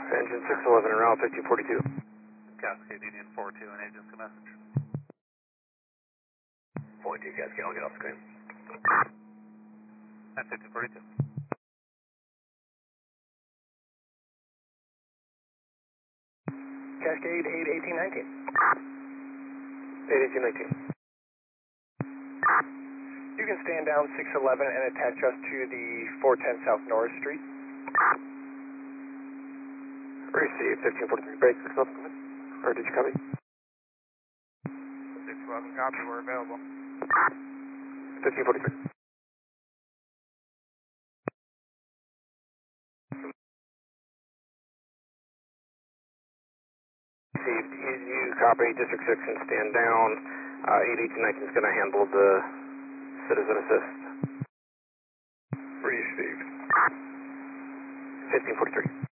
Engine 611 en route, 1542. Cascade Union 42, an agency message. 42 Cascade, I'll get off screen. At 1542. Cascade 81819. 81819. You can stand down 611 and attach us to the 410 South Norris Street. Receive 1543, break 611. Or did you copy? 611 copy, we're available. 1543. Received. You copy. District 6 can stand down. 81819 is going to handle the citizen assist. Received. 1543.